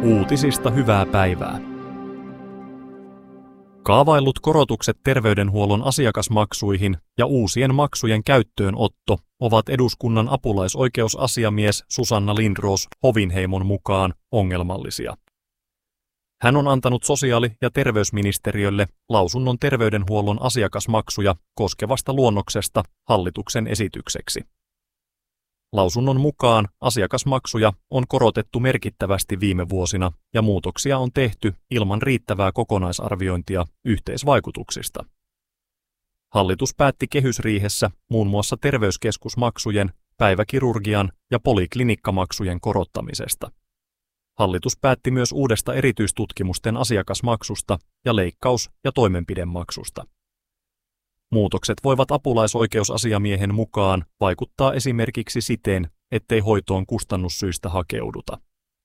Uutisista hyvää päivää. Kaavaillut korotukset terveydenhuollon asiakasmaksuihin ja uusien maksujen käyttöönotto ovat eduskunnan apulaisoikeusasiamies Susanna Lindroos Hovinheimon mukaan ongelmallisia. Hän on antanut sosiaali- ja terveysministeriölle lausunnon terveydenhuollon asiakasmaksuja koskevasta luonnoksesta hallituksen esitykseksi. Lausunnon mukaan asiakasmaksuja on korotettu merkittävästi viime vuosina ja muutoksia on tehty ilman riittävää kokonaisarviointia yhteisvaikutuksista. Hallitus päätti kehysriihessä muun muassa terveyskeskusmaksujen, päiväkirurgian ja poliklinikkamaksujen korottamisesta. Hallitus päätti myös uudesta erityistutkimusten asiakasmaksusta ja leikkaus- ja toimenpidemaksusta. Muutokset voivat apulaisoikeusasiamiehen mukaan vaikuttaa esimerkiksi siten, ettei hoitoon kustannussyistä hakeuduta.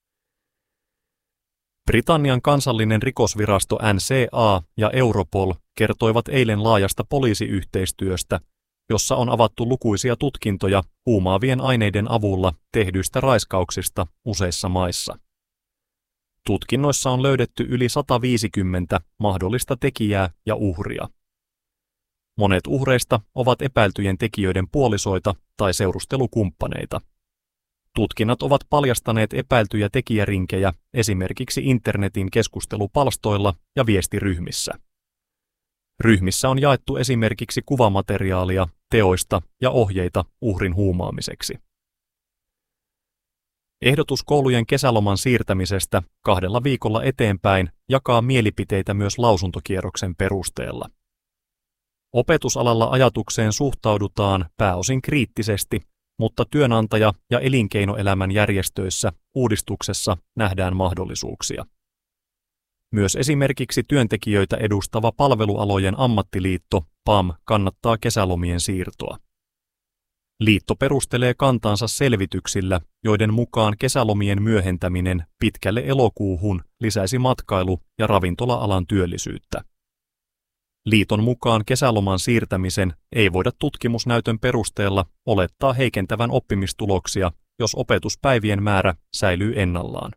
Britannian kansallinen rikosvirasto NCA ja Europol kertoivat eilen laajasta poliisiyhteistyöstä, jossa on avattu lukuisia tutkintoja huumaavien aineiden avulla tehdyistä raiskauksista useissa maissa. Tutkinnoissa on löydetty yli 150 mahdollista tekijää ja uhria. Monet uhreista ovat epäiltyjen tekijöiden puolisoita tai seurustelukumppaneita. Tutkinnat ovat paljastaneet epäiltyjä tekijärinkejä esimerkiksi internetin keskustelupalstoilla ja viestiryhmissä. Ryhmissä on jaettu esimerkiksi kuvamateriaalia teoista ja ohjeita uhrin huumaamiseksi. Ehdotus koulujen kesäloman siirtämisestä 2 viikolla eteenpäin jakaa mielipiteitä myös lausuntokierroksen perusteella. Opetusalalla ajatukseen suhtaudutaan pääosin kriittisesti, mutta työnantaja- ja elinkeinoelämän järjestöissä uudistuksessa nähdään mahdollisuuksia. Myös esimerkiksi työntekijöitä edustava Palvelualojen ammattiliitto PAM kannattaa kesälomien siirtoa. Liitto perustelee kantaansa selvityksillä, joiden mukaan kesälomien myöhentäminen pitkälle elokuuhun lisäisi matkailu- ja ravintola-alan työllisyyttä. Liiton mukaan kesäloman siirtämisen ei voida tutkimusnäytön perusteella olettaa heikentävän oppimistuloksia, jos opetuspäivien määrä säilyy ennallaan.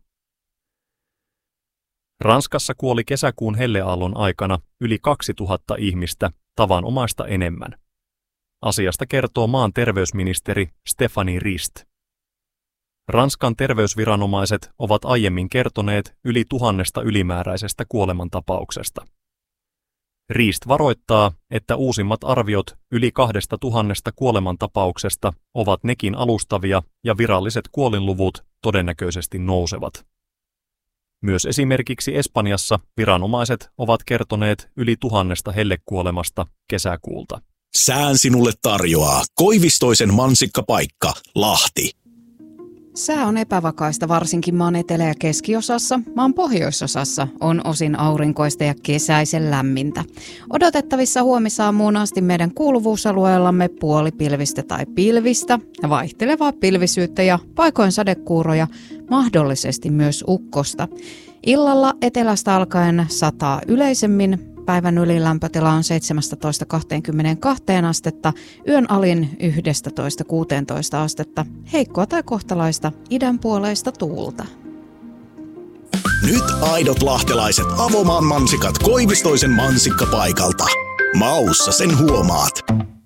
Ranskassa kuoli kesäkuun helleaallon aikana yli 2000 ihmistä, tavanomaista enemmän. Asiasta kertoo maan terveysministeri Stéphanie Rist. Ranskan terveysviranomaiset ovat aiemmin kertoneet yli 1000 ylimääräisestä kuolemantapauksesta. Rist varoittaa, että uusimmat arviot yli 2000 kuolemantapauksesta ovat nekin alustavia ja viralliset kuolinluvut todennäköisesti nousevat. Myös esimerkiksi Espanjassa viranomaiset ovat kertoneet yli 1000 hellekuolemasta kesäkuulta. Sään sinulle tarjoaa Koivistoisen mansikkapaikka, Lahti. Sää on epävakaista varsinkin maan etelä- ja keskiosassa. Maan pohjoisosassa on osin aurinkoista ja kesäisen lämmintä. Odotettavissa huomisaamuun asti meidän kuuluvuusalueellamme puolipilvistä tai pilvistä, vaihtelevaa pilvisyyttä ja paikoin sadekuuroja, mahdollisesti myös ukkosta. Illalla etelästä alkaen sataa yleisemmin. Päivän ylilämpötila on 17–22 astetta, yön alin 11–16 astetta, heikkoa tai kohtalaista idänpuoleista tuulta. Nyt aidot lahtelaiset Avomaan mansikat Koivistoisen mansikkapaikalta. Maussa sen huomaat.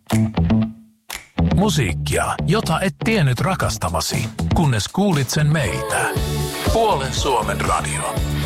Musiikkia, jota et tiennyt rakastavasi, kunnes kuulit sen meiltä. Puolen Suomen radio.